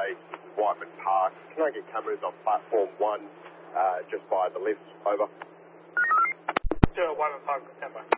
Highway, Whiteman Park. Can I get cameras on platform 1 just by the lift? Over. Whiteman Park, stand by.